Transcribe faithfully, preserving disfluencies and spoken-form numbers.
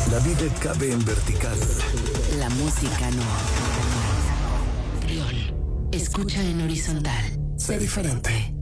La vida cabe en vertical. La música no. Rion, escucha en horizontal. Sé diferente.